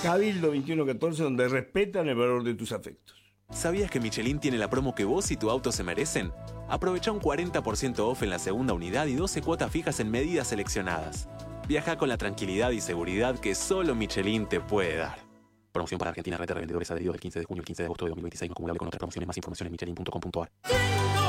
Cabildo 2114, donde respetan el valor de tus afectos. ¿Sabías que Michelin tiene la promo que vos y tu auto se merecen? Aprovecha un 40% off en la segunda unidad y 12 cuotas fijas en medidas seleccionadas. Viaja con la tranquilidad y seguridad que solo Michelin te puede dar. Promoción para Argentina, red de revendedores adheridos del 15 de junio al 15 de agosto de 2026, no acumulable con otras promociones. Más información en michelin.com.ar.